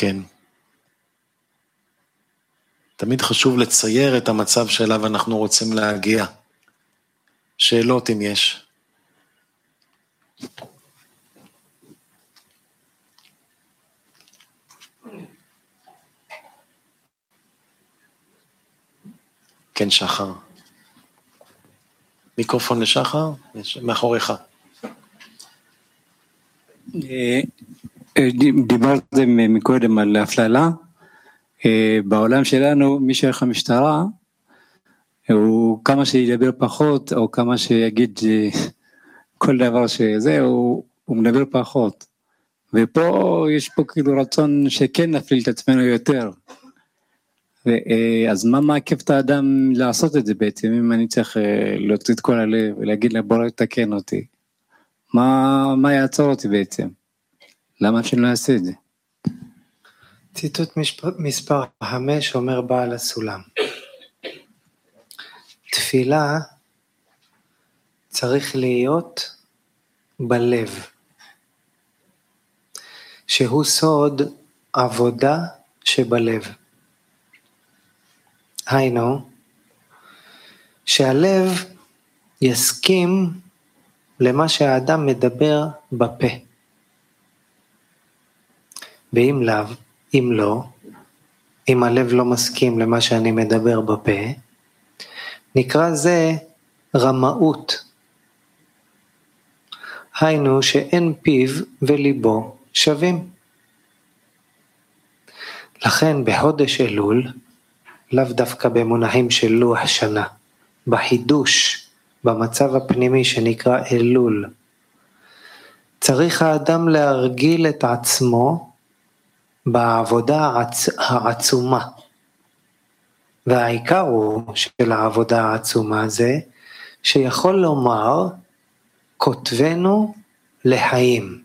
כן. תמיד חשוב לצייר את המצב שאליו אנחנו רוצים להגיע. שאלות אם יש. כן, שחר. מיקרופון לשחר, מאחוריך. דיברתם מקודם על הפללה. בעולם שלנו, מי שהולך המשטרה, הוא כמה שידבר פחות, או כמה שיגיד כל דבר שזה, הוא מדבר פחות. ופה יש פה כאילו רצון שכן נפליל את עצמנו יותר. אז מה מעכב את האדם לעשות את זה בעצם, אם אני צריך להוציא את כל הלב ולהגיד לה בוא תקן אותי, מה יעצור אותי בעצם? למה שאני לא אעשה את זה? ציטוט מספר 5 אומר בעל הסולם, תפילה צריך להיות בלב, שהוא סוד עבודה שבלב. היינו, שהלב יסכים למה שהאדם מדבר בפה. ואם לאו, אם לא, אם הלב לא מסכים למה שאני מדבר בפה, נקרא זה רמאות. היינו שאין פיו וליבו שווים. לכן בחודש אלול, לאו דווקא במונחים של לוח שנה, בחידוש, במצב הפנימי שנקרא אלול, צריך האדם להרגיל את עצמו בעבודה העצומה. והעיקר הוא של העבודה העצומה זה, שיכול לומר, כותבנו לחיים.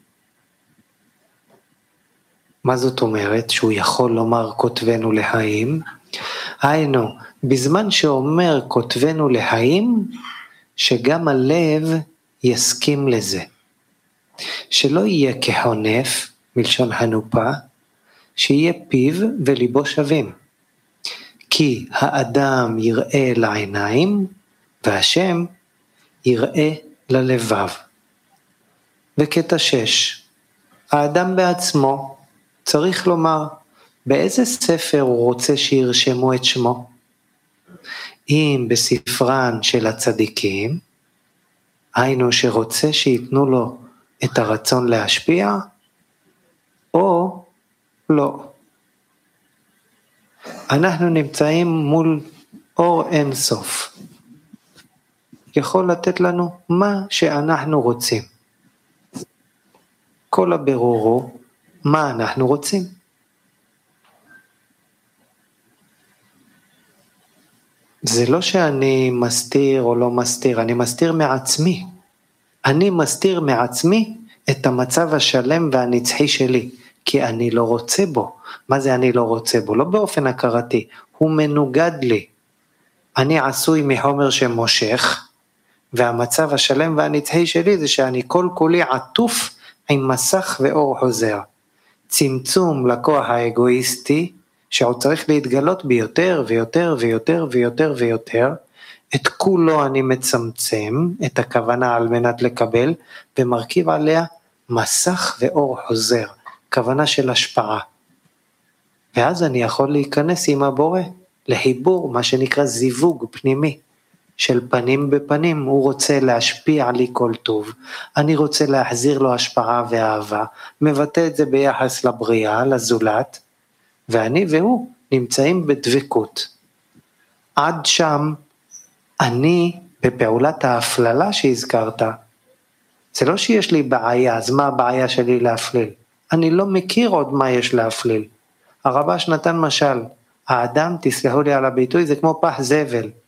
מה זאת אומרת? שהוא יכול לומר כותבנו לחיים? היינו, בזמן שאומר כותבנו לחיים, שגם הלב יסכים לזה. שלא יהיה כחונף, מלשון חנופה, שיהיה פיו וליבו שווים. כי האדם יראה לעיניים, והשם יראה ללבב. וקטע 6, האדם בעצמו צריך לומר, באיזה ספר הוא רוצה שירשמו את שמו? אם בספרן של הצדיקים, היינו שרוצה שיתנו לו את הרצון להשפיע, או לא. אנחנו נמצאים מול אור אין סוף. יכול לתת לנו מה שאנחנו רוצים. כל הבירור הוא מה אנחנו רוצים. זה לא שאני מסתיר או לא מסתיר, אני מסתיר מעצמי. אני מסתיר מעצמי את המצב השלם והנצחי שלי, כי אני לא רוצה בו. מה זה אני לא רוצה בו? לא באופן הכרתי, הוא מנוגד לי. אני עשוי מחומר שמושך, והמצב השלם והנצחי שלי זה שאני כל כולי עטוף עם מסך ואור חוזר. צמצום לכוח האגואיסטי, שעוד צריך להתגלות ביותר ויותר ויותר ויותר ויותר, את כולו אני מצמצם, את הכוונה על מנת לקבל, ומרכיב עליה מסך ואור חוזר, כוונה של השפעה. ואז אני יכול להיכנס עם הבורא, לחיבור, מה שנקרא זיווג פנימי, של פנים בפנים. הוא רוצה להשפיע לי כל טוב, אני רוצה להחזיר לו השפעה ואהבה, מבטא את זה ביחס לבריאה, לזולת, ואני והוא נמצאים בדבקות. עד שם אני בפעולת ההפללה שהזכרת, זה לא שיש לי בעיה, אז מה הבעיה שלי להפליל? אני לא מכיר עוד מה יש להפליל. הרבש נתן משל, האדם, תסלחו לי על הביטוי, זה כמו פח זבל.